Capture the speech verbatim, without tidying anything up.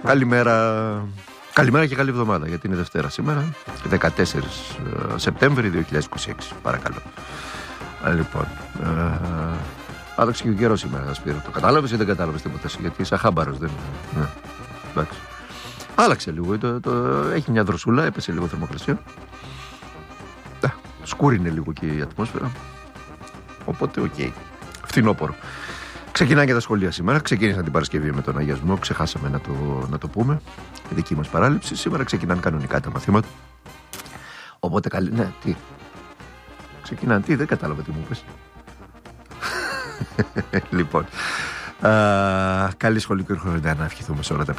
Καλημέρα. Καλημέρα και καλή εβδομάδα, γιατί είναι Δευτέρα σήμερα, δεκατέσσερις Σεπτέμβρη δύο χιλιάδες είκοσι έξι. Παρακαλώ. Λοιπόν, ε, άλλαξε και ο καιρός σήμερα, Σπύρο. Το κατάλαβες ή δεν κατάλαβες τίποτα, γιατί είσαι αχάμπαρος, δεν είναι. Ναι. Εντάξει. Άλλαξε λίγο, το, το, έχει μια δροσούλα, έπεσε λίγο θερμοκρασία. Ε, σκούρινε λίγο και η ατμόσφαιρα. Οπότε, οκ. Okay. Φθινόπορο. Ξεκινάει και τα σχολεία σήμερα. Ξεκίνησαν την Παρασκευή με τον αγιασμό. Ξεχάσαμε να το, να το πούμε. Η δική μας παράληψη. Σήμερα ξεκινάνε κανονικά τα μαθήματα. Οπότε καλή. Ναι, τι. Ξεκινάνε. Τι, δεν κατάλαβα τι μου είπες. Λοιπόν. Α, καλή σχολική χρονιά να ευχηθούμε σε όλα τα παιδιά.